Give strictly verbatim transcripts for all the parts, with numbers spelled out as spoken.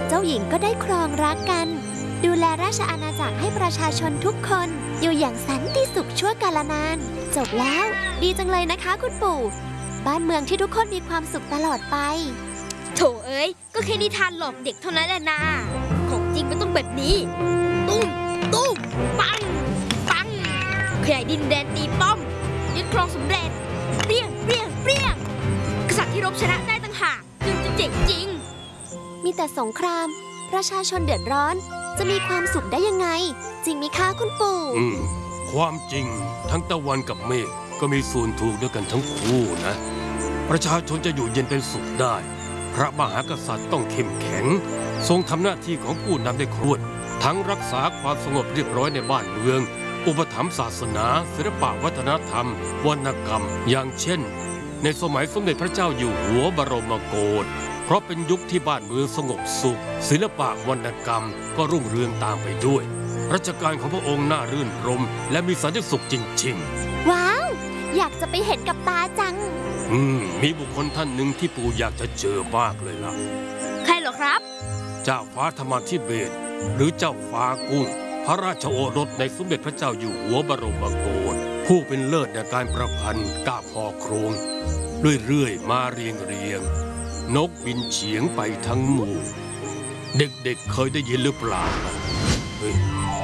เจ้าหญิงก็ได้ครองรักกันดูแลราชอาณาจักรให้ประชาชนทุกคนอยู่อย่างสันติสุขชั่วกาลนานจบแล้วดีจังเลยนะคะคุณปู่บ้านเมืองที่ทุกคนมีความสุขตลอดไปโถเอ้ยก็แค่นิทานหลอกเด็กเท่านั้นแหละนะของจริงมันต้องแบบนี้ตุ้มตุ้มปังปังขยายดินแดนตีป้อมยึดครองสำเร็จเปรี้ยงเปรี้ยงเปรี้ยงกษัตริย์ที่รบชนะได้ต่างหากจึงจะเจ๋งจริงมีแต่สงครามประชาชนเดือดร้อนจะมีความสุขได้ยังไงจริงไหมคะคุณปู่อืมความจริงทั้งตะวันกับเมฆก็มีส่วนถูกด้วยกันทั้งคู่นะประชาชนจะอยู่เย็นเป็นสุขได้พระมหากษัตริย์ต้องเข้มแข็งทรงทำหน้าที่ของผู้นำได้ครบทั้งรักษาความสงบเรียบร้อยในบ้านเมืองอุปถัมภ์ศาสนาศิลปะวัฒนธรรมวรรณกรรมอย่างเช่นในสมัยสมเด็จพระเจ้าอยู่หัวบรมโกศเพราะเป็นยุคที่บ้านเมืองสงบสุขศิลปะวรรณกรรมก็รุ่งเรืองตามไปด้วยรัชกาลของพระองค์น่ารื่นรมและมีสันติสุขจริงๆว้าวอยากจะไปเห็นกับตาจังอืมมีบุคคลท่านหนึ่งที่ปู่อยากจะเจอมากเลยล่ะใครเหรอครับเจ้าฟ้าธรรมาธิเบศรหรือเจ้าฟ้ากุ้งพระราชโอรสในสมเด็จพระเจ้าอยู่หัวบรมโกศผู้เป็นเลิศในการประพันธ์กาบห่อโครงเรื่อยๆมาเรียงเรียงนกบินเฉียงไปทั้งหมู่เด็กๆ เ, เคยได้ยินหรือเปล่าเฮ้ย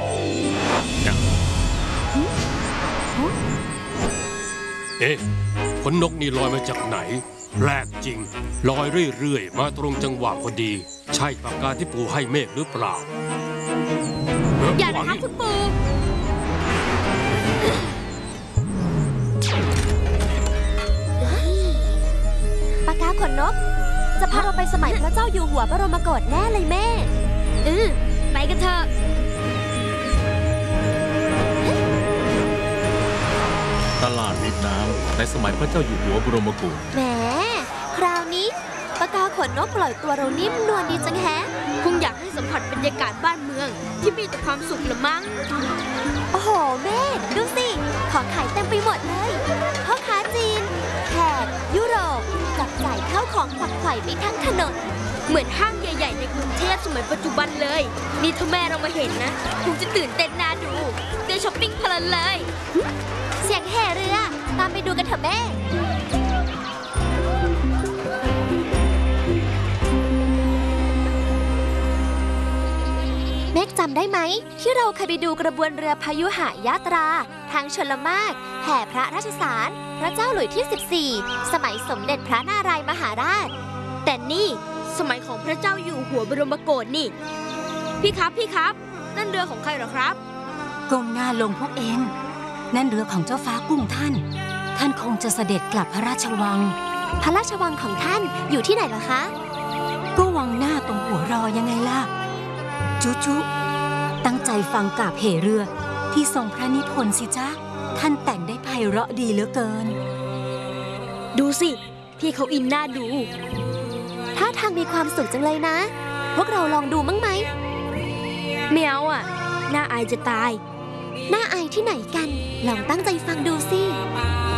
เอ๊ะขนนกนี่ลอยมาจากไหนแปลกจริงลอยเรื่อยๆมาตรงจังหวะพอดีใช่ปากกาที่ปู่ให้เมฆหรือเปล่าอย่านะครับคุณปู่ปากกาขนนกจะพาเราไปสมัยพระเจ้าอยู่หัวบรมโกศแน่เลยแม่อือไปกันเถอะตลาดริมน้ำในสมัยพระเจ้าอยู่หัวบรมโกศแหมคราวนี้ปากกาขนนกปล่อยตัวเรานิ่มนวลดีจังแฮะคงอยากให้สัมผัสบรรยากาศบ้านเมืองที่มีแต่ความสุขละมั้งโอ้โหแม่ดูสิของขายเต็มไปหมดเลยพ่อค้าจีนแขกยุโรปจับจ่ายข้าวของฝักไขว่ไปทั้งถนนเหมือนห้างใหญ่ๆในกรุงเทพสมัยปัจจุบันเลยนี่ถ้าแม่เรามาเห็นนะคงจะตื่นเต้นน่าดูเดินช้อปปิ้งเพลินเลยเสียงแห่เรือตามไปดูกันเถอะแม่เมฆจำได้ไหมที่เราเคยไปดูกระบวนเรือพายุหายาตราทางชลมารแห่พระราชสารพระเจ้าหลุยส์ที่สิบสี่สมัยสมเด็จพระนารายมหาราชแต่นี่สมัยของพระเจ้าอยู่หัวบรมโกศนี่พี่ครับพี่ครับนั่นเรือของใครเหรอครับก้มหน้าลงพวกเองนั่นเรือของเจ้าฟ้ากุ้งท่านท่านคงจะเสด็จกลับพระราชวังพระราชวังของท่านอยู่ที่ไหนเหรอคะก็วังหน้าตรงหัวรอยังไงล่ะจุจุตั้งใจฟังกาบเหเรือที่ทรงพระนิพนธ์สิจ๊ะท่านแต่งได้ไพเราะดีเหลือเกินดูสิพี่เขาอินน่าดูท่าทางมีความสุขจังเลยนะพวกเราลองดูมั้งไหมไม่เอาอ่ะน่าอายจะตายน่าอายที่ไหนกันลองตั้งใจฟังดูสิ